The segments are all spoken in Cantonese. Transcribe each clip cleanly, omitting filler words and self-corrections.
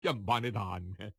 真唔怕你彈嘅。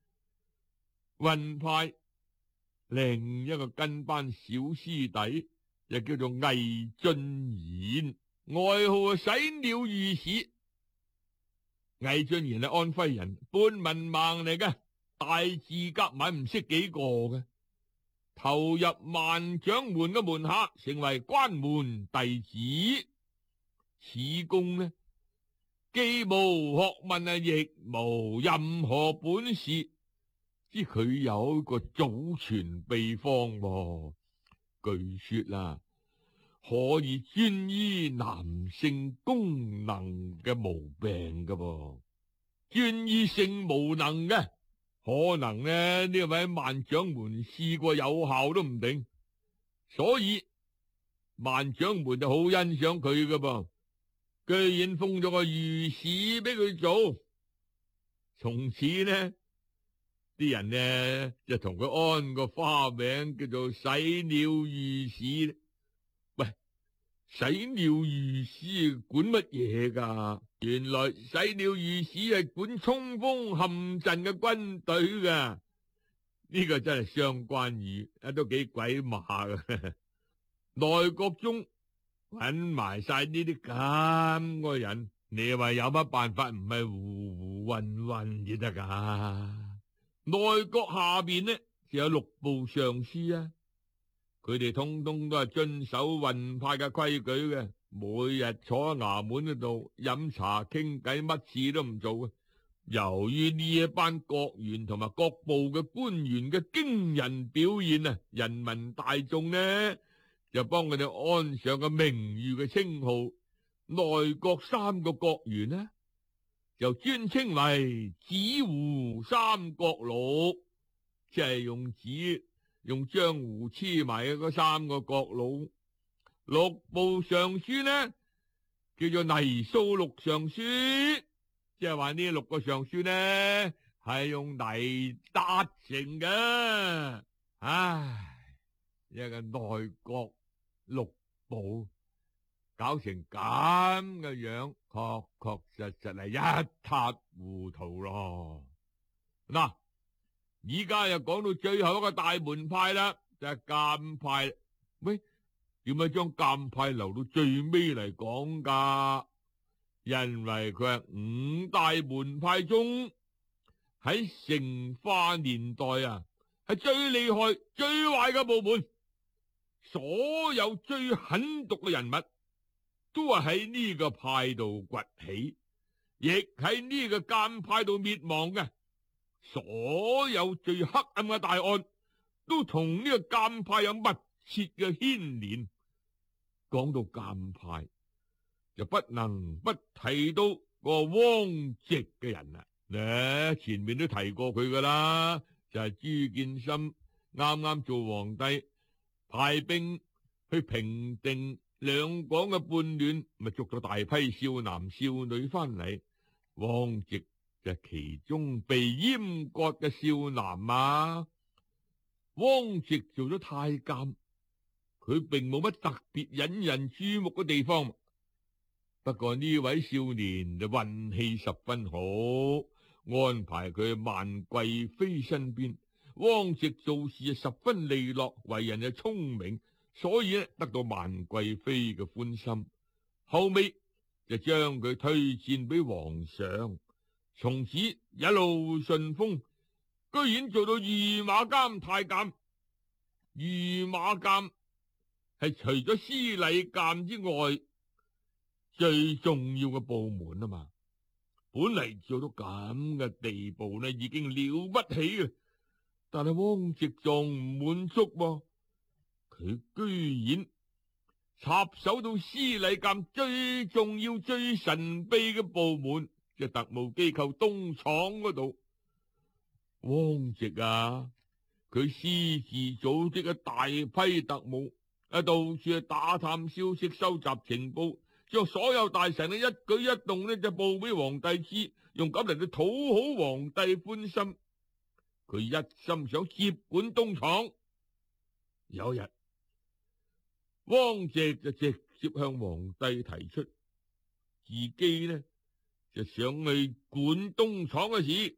運派另一個跟班小師弟就叫做魏俊賢，外號洗鳥御史。魏俊賢係安徽人，半文盲嚟嘅，大字夾埋唔識幾個嘅，投入萬掌門嘅門下，成為關門弟子。此公呢，既無學問亦無任何本事，知佢有一個祖傳秘方喎，據說啦，可以專醫男性功能嘅毛病㗎噃，專醫性無能嘅，可能呢位萬掌門試過有效都唔定，所以萬掌門就好欣賞佢㗎噃，居然封咗個御史俾佢做。從此呢啲人呢就同佢安個花名叫做洗鳥御史。喂，洗鳥御史管乜嘢噶？原來洗鳥御史係管衝鋒陷陣嘅軍隊噶。呢個真係雙關語，都幾鬼馬噶。內閣中揾埋晒呢啲咁嘅人，你話有乜辦法唔係胡胡混混至得噶？內閣下邊呢就有6部尚書啊，佢哋通通都係遵守運派嘅規矩嘅，每日坐喺衙門嗰度飲茶傾偈，乜事都唔做嘅。由於呢一班閣員同埋各部嘅官員嘅驚人表現啊，人民大眾呢就幫佢哋安上個名譽嘅稱號。內閣3個閣員呢就尊稱為紙糊三角鹿，即係用紙用漿糊黐埋嘅嗰3個角鹿。6部尚書呢叫做泥塑6尚書，即係話呢6個尚書呢係用泥搭成嘅。唉，一個內閣6部搞成咁嘅樣，確確實實係一塌糊塗咯。嗱，而家又講到最後一個大門派啦，就係監派。喂，點解將監派留到最尾嚟講噶？因為佢係5大門派中喺成化年代啊，係最厲害、最壞嘅部門。所有最狠毒嘅人物都係喺呢個派度崛起，亦喺呢個監派度滅亡嘅。所有最黑暗嘅大案都同呢個監派有密切嘅牽連。講到監派，就不能不提到個汪直嘅人啦。前面都提過佢噶啦，就係朱見深啱啱做皇帝，派兵去平定兩廣嘅叛亂，咪捉咗大批少男少女翻嚟。汪直就係其中被閹割嘅少男啊。汪直做咗太監，佢並冇乜特別引人注目嘅地方。不過呢位少年就運氣十分好，安排佢去萬貴妃身邊。汪直做事十分利落，為人又聰明，所以得到萬貴妃嘅歡心。後尾就將佢推薦俾皇上，從此一路順風，居然做到御馬監太監。御馬監係除咗司禮監之外最重要嘅部門啊嘛，本嚟做到咁嘅地步呢，已經了不起嘅。但係汪直仲唔滿足喎，佢居然插手到司禮監最重要、最神秘嘅部門，即係特務機構東廠嗰度。汪直啊，佢私自組織嘅大批特務，到處去打探消息、收集情報，將所有大臣嘅一舉一動呢就報俾皇帝知，用咁嚟去討好皇帝歡心。佢一心想接管東廠。有一日，汪直就直接向皇帝提出，自己呢就想去管東廠嘅事。